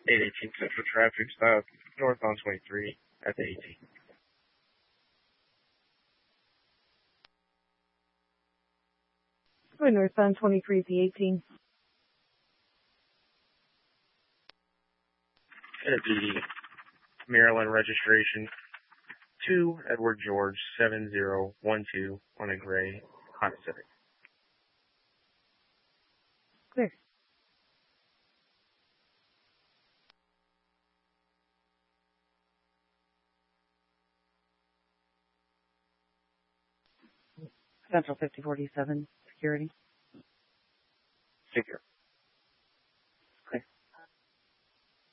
818 Central Traffic Stop, northbound 23 at the 18. Going northbound 23 at the 18. It'll be Maryland registration 2 Edward George 7012 on a gray Honda Civic. Clear. Central 5047, security. Figure.